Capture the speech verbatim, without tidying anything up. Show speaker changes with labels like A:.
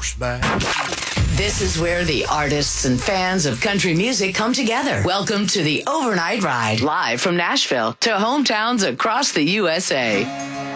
A: flashback.
B: This is where the artists and fans of country music come together. Welcome to the Overnight Ride, live from Nashville to hometowns across the U S A.